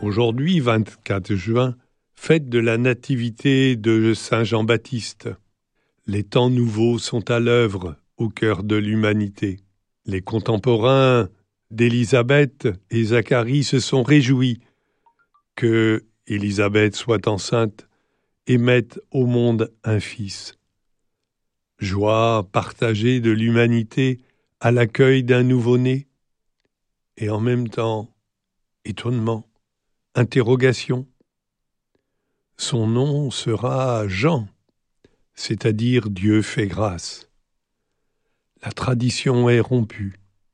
Aujourd'hui, 24 juin, fête de la nativité de Saint Jean-Baptiste. Les temps nouveaux sont à l'œuvre au cœur de l'humanité. Les contemporains d'Élisabeth et Zacharie se sont réjouis que Élisabeth soit enceinte et mette au monde un fils. Joie partagée de l'humanité à l'accueil d'un nouveau-né, et en même temps, étonnement, interrogation. Son nom sera Jean, c'est-à-dire Dieu fait grâce. La tradition est rompue.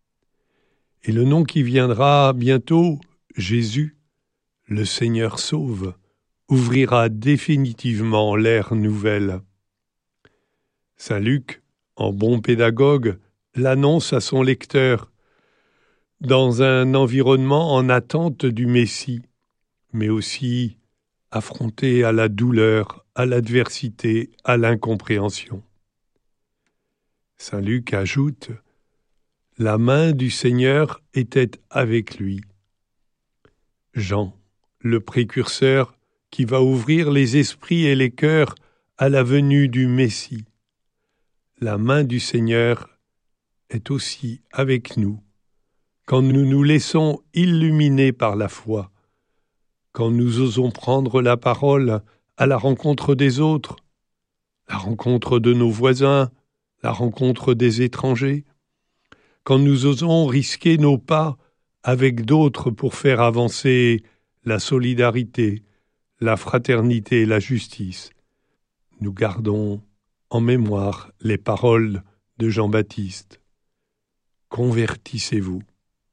Et le nom qui viendra bientôt, Jésus, le Seigneur sauve, ouvrira définitivement l'ère nouvelle. Saint Luc, en bon pédagogue, l'annonce à son lecteur dans un environnement en attente du Messie, mais aussi affronté à la douleur, à l'adversité, à l'incompréhension. Saint Luc ajoute « La main du Seigneur était avec lui ». Jean, le précurseur qui va ouvrir les esprits et les cœurs à la venue du Messie. La main du Seigneur est aussi avec nous, quand nous nous laissons illuminer par la foi, quand nous osons prendre la parole à la rencontre des autres, la rencontre de nos voisins, la rencontre des étrangers, quand nous osons risquer nos pas avec d'autres pour faire avancer la solidarité, la fraternité et la justice. Nous gardons en mémoire les paroles de Jean-Baptiste. Convertissez-vous.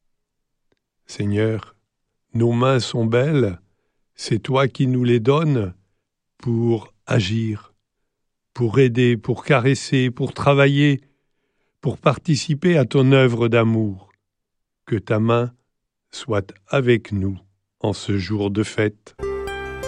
Seigneur, nos mains sont belles, c'est toi qui nous les donnes pour agir, pour aider, pour caresser, pour travailler, pour participer à ton œuvre d'amour. Que ta main soit avec nous en ce jour de fête.